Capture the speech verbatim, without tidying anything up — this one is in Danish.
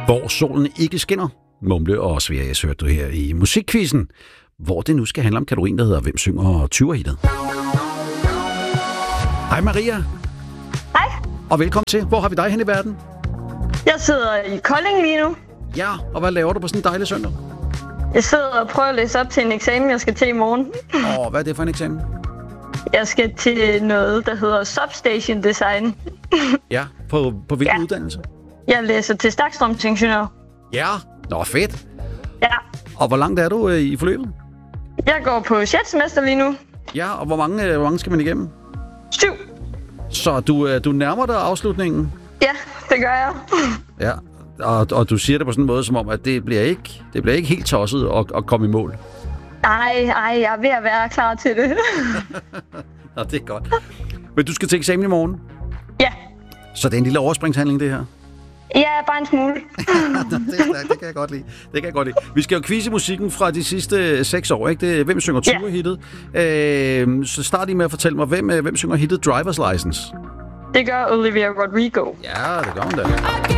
Hvor solen ikke skinner. Mumle og Sverige hørte du her i musikquizzen, hvor det nu skal handle om kategorien, der hedder Hvem synger tyver-hittet. Hej Maria. Hej. Og velkommen til. Hvor har vi dig hen i verden? Jeg sidder i Kolding lige nu. Ja, og hvad laver du på sådan en dejlig søndag? Jeg sidder og prøver at læse op til en eksamen, jeg skal til i morgen. Og hvad er det for en eksamen? Jeg skal til noget, der hedder Substation Design. Ja, på, på hvilken Ja. uddannelse? Jeg læser til stakstrømsingeniør. Ja, nå fedt. Ja. Og hvor langt er du øh, i forløbet? Jeg går på sjette semester lige nu. Ja, og hvor mange, øh, hvor mange skal man igennem? Syv. Så du, øh, du nærmer dig afslutningen? Ja, det gør jeg. Ja, og, og du siger det på sådan en måde, som om, at det bliver ikke, det bliver ikke helt tosset at, at komme i mål. Ej, ej, jeg er ved at være klar til det. Nå, det er godt. Men du skal til eksamen i morgen? Ja. Så det er en lille overspringshandling, det her? Ja, bare en smule. det, er, det kan jeg godt lide. Det kan jeg godt lide. Vi skal jo quizze musikken fra de sidste seks år, ikke? Det er, hvem synger tyver-hittet? Øh, så start lige med at fortælle mig, hvem, hvem synger hittet Driver's License? Det gør Olivia Rodrigo. Ja, det gør hun da.